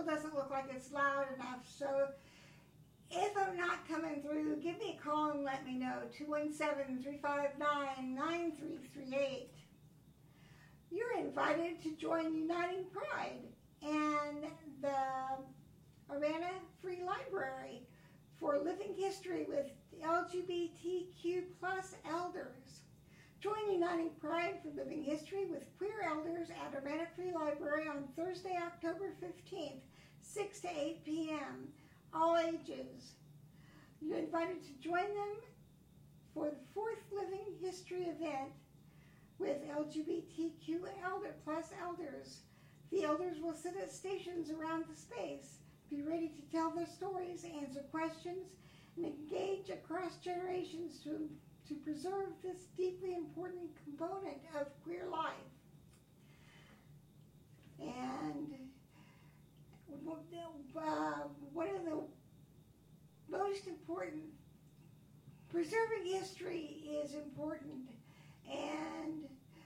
still doesn't look like it's loud enough. So if I'm not coming through, give me a call and let me know. 217-359-9338. You're invited to join Uniting Pride and the Urbana Free Library for Living History with LGBTQ plus elders. Join Uniting Pride for Living History with queer elders at Urbana Free Library on Thursday, October 15th, 6 to 8 p.m., all ages. You're invited to join them for the fourth Living History event with LGBTQ plus elders. The elders will sit at stations around the space, be ready to tell their stories, answer questions, and engage across generations to preserve this deeply important component of queer life. And one of the most important, preserving history is important, and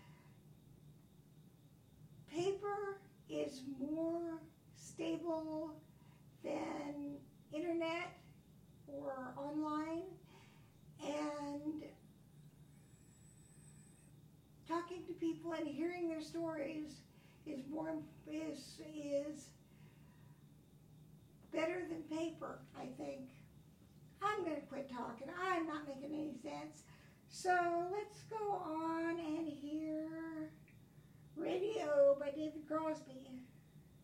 paper is more stable than internet or online, and talking to people and hearing their stories is better than paper, I think. I'm going to quit talking. I'm not making any sense. So let's go on and hear Radio by David Crosby.